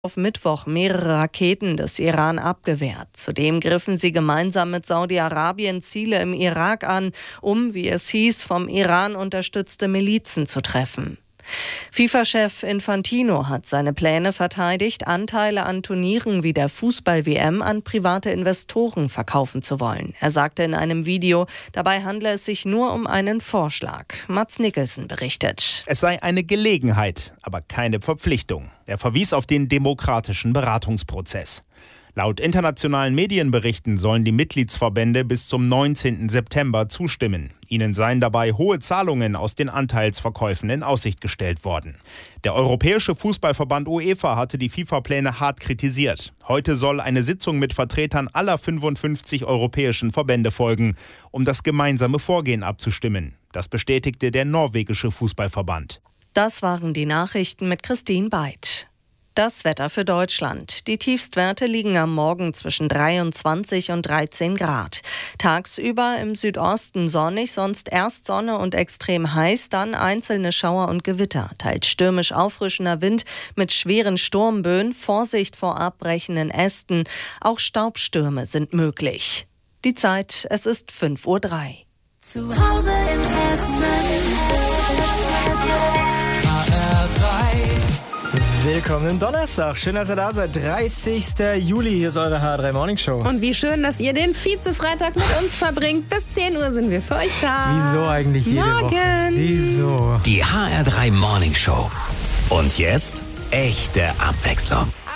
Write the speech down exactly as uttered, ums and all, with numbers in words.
auf Mittwoch mehrere Raketen des Iran abgewehrt. Zudem griffen sie gemeinsam mit Saudi-Arabien Ziele im Irak an, um, wie es hieß, vom Iran unterstützte Milizen zu treffen. FIFA-Chef Infantino hat seine Pläne verteidigt, Anteile an Turnieren wie der Fußball-W M an private Investoren verkaufen zu wollen. Er sagte in einem Video, dabei handle es sich nur um einen Vorschlag. Mats Nicholson berichtet. Es sei eine Gelegenheit, aber keine Verpflichtung. Er verwies auf den demokratischen Beratungsprozess. Laut internationalen Medienberichten sollen die Mitgliedsverbände bis zum neunzehnten September zustimmen. Ihnen seien dabei hohe Zahlungen aus den Anteilsverkäufen in Aussicht gestellt worden. Der Europäische Fußballverband UEFA hatte die FIFA-Pläne hart kritisiert. Heute soll eine Sitzung mit Vertretern aller fünfundfünfzig europäischen Verbände folgen, um das gemeinsame Vorgehen abzustimmen. Das bestätigte der norwegische Fußballverband. Das waren die Nachrichten mit Christine Beid. Das Wetter für Deutschland. Die Tiefstwerte liegen am Morgen zwischen dreiundzwanzig und dreizehn Grad. Tagsüber im Südosten sonnig, sonst erst Sonne und extrem heiß, dann einzelne Schauer und Gewitter. Teils stürmisch auffrischender Wind mit schweren Sturmböen, Vorsicht vor abbrechenden Ästen. Auch Staubstürme sind möglich. Die Zeit, es ist fünf Uhr drei. Zu Hause in Hessen. Willkommen im Donnerstag. Schön, dass ihr da seid. dreißigster Juli. Hier ist eure H drei Morning Show. Und wie schön, dass ihr den Vize-Freitag mit uns verbringt. Bis zehn Uhr sind wir für euch da. Wieso eigentlich jede Morgen. Woche? Wieso? Die H R drei Morning Show. Und jetzt echte Abwechslung.